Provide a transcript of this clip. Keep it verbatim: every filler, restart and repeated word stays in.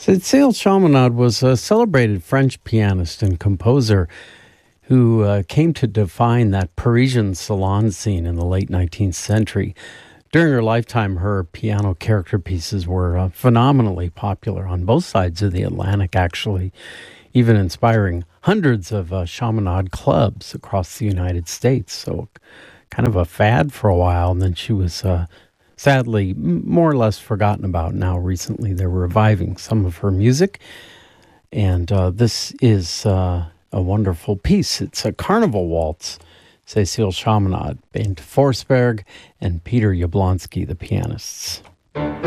Cécile Chaminade was a celebrated French pianist and composer who uh, came to define that Parisian salon scene in the late nineteenth century. During her lifetime, her piano character pieces were uh, phenomenally popular on both sides of the Atlantic, actually, even inspiring hundreds of uh, Chaminade clubs across the United States. So kind of a fad for a while, and then she was uh, sadly more or less forgotten about. Now recently they're reviving some of her music, and uh, this is uh, a wonderful piece. It's a carnival waltz. Cécile Chaminade, Bent Forsberg, and Peter Yablonsky, the pianists.